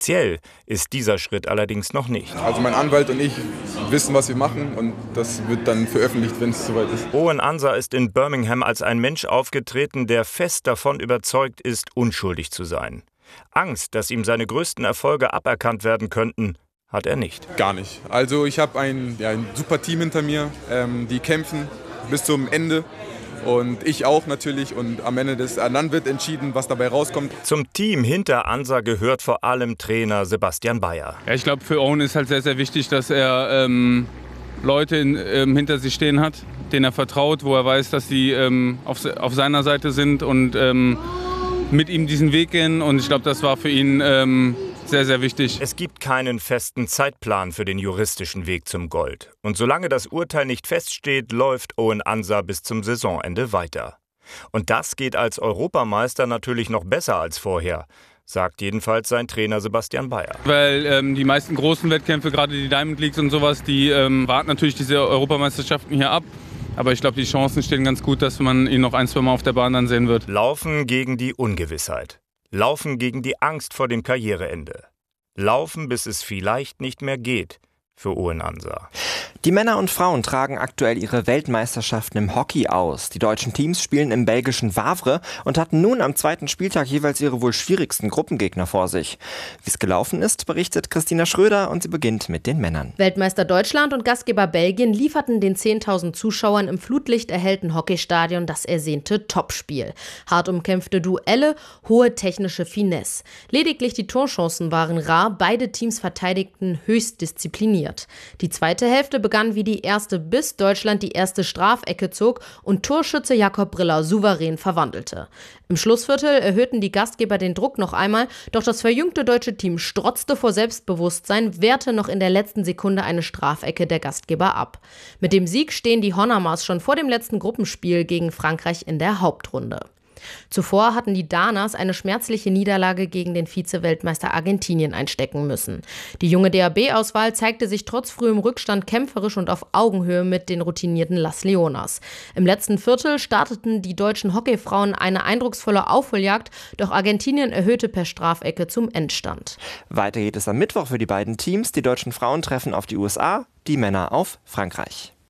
Offiziell ist dieser Schritt allerdings noch nicht. Also mein Anwalt und ich wissen, was wir machen, und das wird dann veröffentlicht, wenn es soweit ist. Owen Ansah ist in Birmingham als ein Mensch aufgetreten, der fest davon überzeugt ist, unschuldig zu sein. Angst, dass ihm seine größten Erfolge aberkannt werden könnten, hat er nicht. Gar nicht. Also ich habe ein super Team hinter mir, die kämpfen bis zum Ende. Und ich auch natürlich. Und am Ende dann wird entschieden, was dabei rauskommt. Zum Team hinter Ansah gehört vor allem Trainer Sebastian Bayer. Ja, ich glaube, für Owen ist halt sehr, sehr wichtig, dass er Leute hinter sich stehen hat, denen er vertraut, wo er weiß, dass sie auf seiner Seite sind und mit ihm diesen Weg gehen. Und ich glaube, das war für ihn sehr, sehr wichtig. Es gibt keinen festen Zeitplan für den juristischen Weg zum Gold. Und solange das Urteil nicht feststeht, läuft Owen Ansah bis zum Saisonende weiter. Und das geht als Europameister natürlich noch besser als vorher, sagt jedenfalls sein Trainer Sebastian Bayer. Weil die meisten großen Wettkämpfe, gerade die Diamond Leagues und sowas, die warten natürlich diese Europameisterschaften hier ab. Aber ich glaube, die Chancen stehen ganz gut, dass man ihn noch 1-2 Mal auf der Bahn dann sehen wird. Laufen gegen die Ungewissheit. Laufen gegen die Angst vor dem Karriereende. Laufen, bis es vielleicht nicht mehr geht für Owen Ansah. Die Männer und Frauen tragen aktuell ihre Weltmeisterschaften im Hockey aus. Die deutschen Teams spielen im belgischen Wavre und hatten nun am zweiten Spieltag jeweils ihre wohl schwierigsten Gruppengegner vor sich. Wie es gelaufen ist, berichtet Christina Schröder, und sie beginnt mit den Männern. Weltmeister Deutschland und Gastgeber Belgien lieferten den 10.000 Zuschauern im flutlichterhellten Hockeystadion das ersehnte Topspiel. Hart umkämpfte Duelle, hohe technische Finesse. Lediglich die Torchancen waren rar, beide Teams verteidigten höchst diszipliniert. Die zweite Hälfte begann wie die erste, bis Deutschland die erste Strafecke zog und Torschütze Jakob Briller souverän verwandelte. Im Schlussviertel erhöhten die Gastgeber den Druck noch einmal, doch das verjüngte deutsche Team strotzte vor Selbstbewusstsein, wehrte noch in der letzten Sekunde eine Strafecke der Gastgeber ab. Mit dem Sieg stehen die Honamars schon vor dem letzten Gruppenspiel gegen Frankreich in der Hauptrunde. Zuvor hatten die Danas eine schmerzliche Niederlage gegen den Vize-Weltmeister Argentinien einstecken müssen. Die junge DHB-Auswahl zeigte sich trotz frühem Rückstand kämpferisch und auf Augenhöhe mit den routinierten Las Leonas. Im letzten Viertel starteten die deutschen Hockeyfrauen eine eindrucksvolle Aufholjagd, doch Argentinien erhöhte per Strafecke zum Endstand. Weiter geht es am Mittwoch für die beiden Teams. Die deutschen Frauen treffen auf die USA, die Männer auf Frankreich.